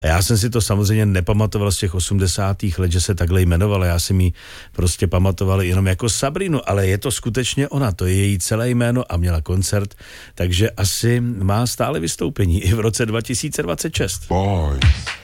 A já jsem si to samozřejmě nepamatoval z těch 80. let, že se takhle jmenovala. Já jsem ji prostě pamatoval jenom jako Sabrinu, ale je to skutečně ona, to je její celé jméno a měla koncert, takže asi má stále vystoupení i v roce 2026. Bye.